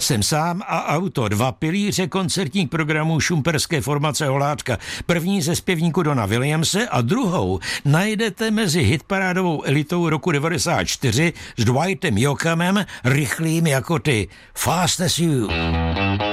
Jsem sám a auto, 2 pilíře koncertních programů šumperské formace Holátka. První ze zpěvníku Dona Williamse a druhou najdete mezi hitparádovou elitou roku 94 s Dwightem Yoakamem, rychlým jako ty. Fast as you.